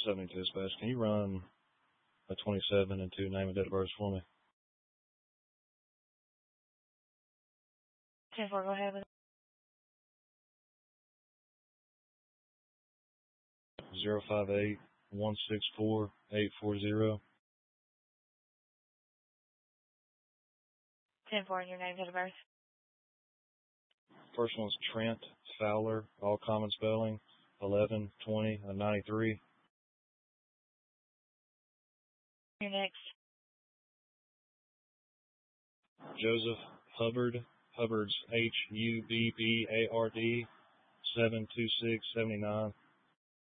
72 dispatch. Can you run a 27 and 2 name and date of birth for me? 10-4, go ahead with 058 164 840. 10-4 and your name, date of birth. First one's Trent Fowler, all common spelling, 11/20/93. Your next. Joseph Hubbard, Hubbard's HUBBARD, 72679.